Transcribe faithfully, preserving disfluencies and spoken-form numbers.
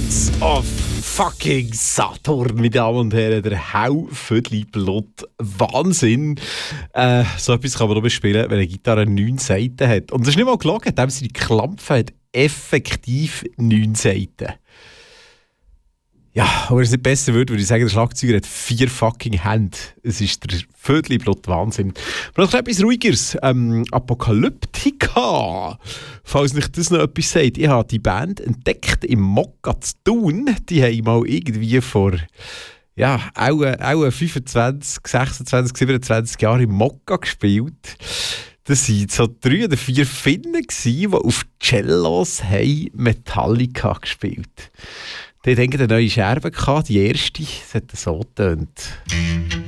Knights of fucking Saturn, meine Damen und Herren, der Hellvödli-Blut. Wahnsinn! Äh, so etwas kann man nur spielen, wenn eine Gitarre neun Saiten hat. Und das ist nicht mal gelogen, dem seine Klampfe hat effektiv neun Saiten. Ja, aber wenn es nicht besser wird, würde ich sagen, der Schlagzeuger hat vier fucking Hände. Es ist der Vödli-Blut Wahnsinn. Aber noch etwas Ruhigeres. Ähm, Apokalyptika. Falls nicht das noch etwas sagt. Ich habe die Band entdeckt im Mokka zu Thun. Die haben mal irgendwie vor ja, auch, auch fünfundzwanzig, sechsundzwanzig, siebenundzwanzig Jahren im Mokka gespielt. Das waren so drei oder vier Finnen, die auf Cellos Metallica gespielt haben. Die hatten eine neue Scherbe, die erste, das hat so getönt.